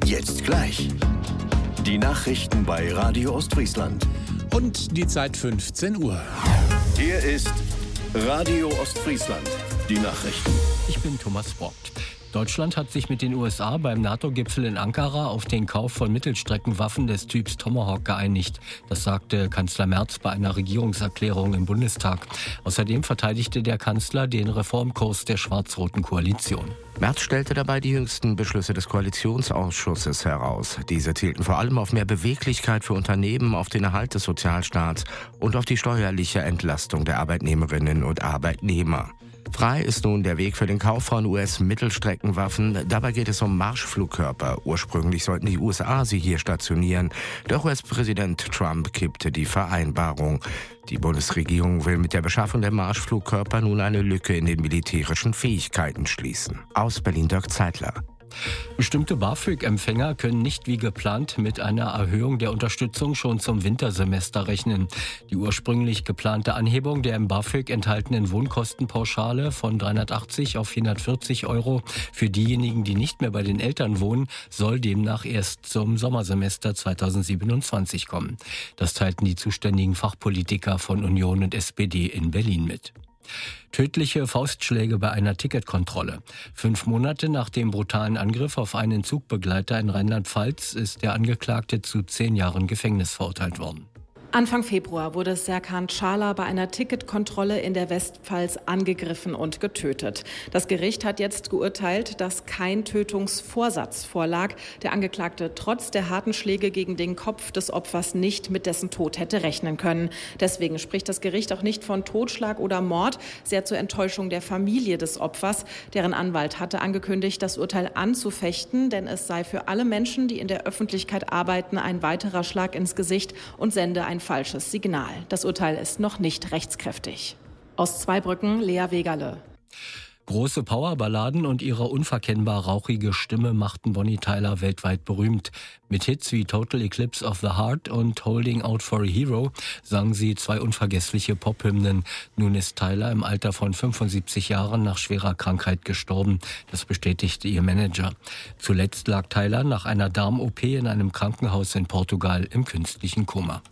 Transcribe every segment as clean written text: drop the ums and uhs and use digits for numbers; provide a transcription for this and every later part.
Jetzt gleich. Die Nachrichten bei Radio Ostfriesland. Und die Zeit 15 Uhr. Hier ist Radio Ostfriesland. Die Nachrichten. Ich bin Thomas Brockt. Deutschland hat sich mit den USA beim NATO-Gipfel in Ankara auf den Kauf von Mittelstreckenwaffen des Typs Tomahawk geeinigt. Das sagte Kanzler Merz bei einer Regierungserklärung im Bundestag. Außerdem verteidigte der Kanzler den Reformkurs der schwarz-roten Koalition. Merz stellte dabei die jüngsten Beschlüsse des Koalitionsausschusses heraus. Diese zielten vor allem auf mehr Beweglichkeit für Unternehmen, auf den Erhalt des Sozialstaats und auf die steuerliche Entlastung der Arbeitnehmerinnen und Arbeitnehmer. Frei ist nun der Weg für den Kauf von US-Mittelstreckenwaffen. Dabei geht es um Marschflugkörper. Ursprünglich sollten die USA sie hier stationieren. Doch US-Präsident Trump kippte die Vereinbarung. Die Bundesregierung will mit der Beschaffung der Marschflugkörper nun eine Lücke in den militärischen Fähigkeiten schließen. Aus Berlin Dirk Zeitler. Bestimmte BAföG-Empfänger können nicht wie geplant mit einer Erhöhung der Unterstützung schon zum Wintersemester rechnen. Die ursprünglich geplante Anhebung der im BAföG enthaltenen Wohnkostenpauschale von 380 auf 440 € für diejenigen, die nicht mehr bei den Eltern wohnen, soll demnach erst zum Sommersemester 2027 kommen. Das teilten die zuständigen Fachpolitiker von Union und SPD in Berlin mit. Tödliche Faustschläge bei einer Ticketkontrolle. 5 Monate nach dem brutalen Angriff auf einen Zugbegleiter in Rheinland-Pfalz ist der Angeklagte zu 10 Jahren Gefängnis verurteilt worden. Anfang Februar wurde Serkan Çağlar bei einer Ticketkontrolle in der Westpfalz angegriffen und getötet. Das Gericht hat jetzt geurteilt, dass kein Tötungsvorsatz vorlag. Der Angeklagte trotz der harten Schläge gegen den Kopf des Opfers nicht mit dessen Tod hätte rechnen können. Deswegen spricht das Gericht auch nicht von Totschlag oder Mord, sehr zur Enttäuschung der Familie des Opfers. Deren Anwalt hatte angekündigt, das Urteil anzufechten, denn es sei für alle Menschen, die in der Öffentlichkeit arbeiten, ein weiterer Schlag ins Gesicht und sende ein falsches Signal. Das Urteil ist noch nicht rechtskräftig. Aus Zweibrücken, Lea Wegerle. Große Powerballaden und ihre unverkennbar rauchige Stimme machten Bonnie Tyler weltweit berühmt. Mit Hits wie Total Eclipse of the Heart und Holding Out for a Hero sang sie 2 unvergessliche Pop-Hymnen. Nun ist Tyler im Alter von 75 Jahren nach schwerer Krankheit gestorben. Das bestätigte ihr Manager. Zuletzt lag Tyler nach einer Darm-OP in einem Krankenhaus in Portugal im künstlichen Koma.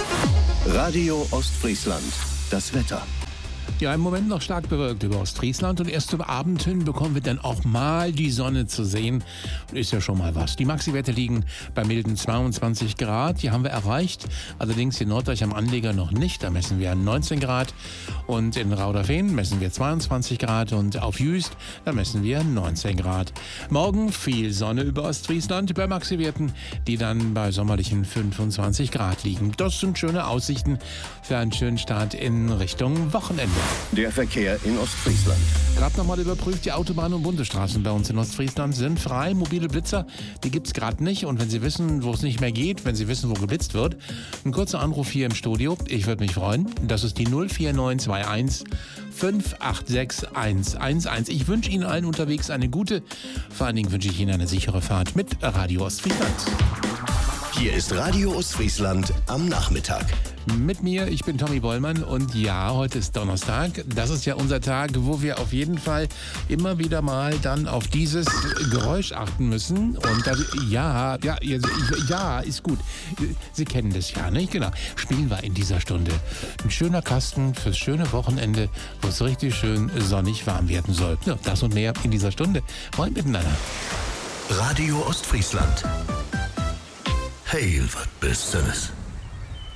Radio Ostfriesland. Das Wetter. Ja, im Moment noch stark bewölkt über Ostfriesland und erst zum Abend hin bekommen wir dann auch mal die Sonne zu sehen. Ist ja schon mal was. Die Maxi-Werte liegen bei milden 22 Grad. Die haben wir erreicht. Allerdings in Norddeich am Anleger noch nicht. Da messen wir 19 Grad. Und in Rauderfehn messen wir 22 Grad. Und auf Jüst, da messen wir 19 Grad. Morgen viel Sonne über Ostfriesland bei Maxi-Werten, die dann bei sommerlichen 25 Grad liegen. Das sind schöne Aussichten für einen schönen Start in Richtung Wochenende. Der Verkehr in Ostfriesland. Gerade nochmal überprüft, die Autobahnen und Bundesstraßen bei uns in Ostfriesland sind frei. Mobile Blitzer, die gibt's gerade nicht. Und wenn Sie wissen, wo es nicht mehr geht, wenn Sie wissen, wo geblitzt wird, ein kurzer Anruf hier im Studio. Ich würde mich freuen. Das ist die 04921 586 111. Ich wünsche Ihnen allen unterwegs eine gute, vor allen Dingen wünsche ich Ihnen eine sichere Fahrt mit Radio Ostfriesland. Hier ist Radio Ostfriesland am Nachmittag. Mit mir, ich bin Tommy Bollmann und ja, heute ist Donnerstag. Das ist ja unser Tag, wo wir auf jeden Fall immer wieder mal dann auf dieses Geräusch achten müssen. Und das, ja, ist gut. Sie kennen das ja, nicht? Genau. Spielen wir in dieser Stunde. Ein schöner Kasten fürs schöne Wochenende, wo es richtig schön sonnig warm werden soll. Ja, das und mehr in dieser Stunde. Moin miteinander. Radio Ostfriesland. Hey, was bist du?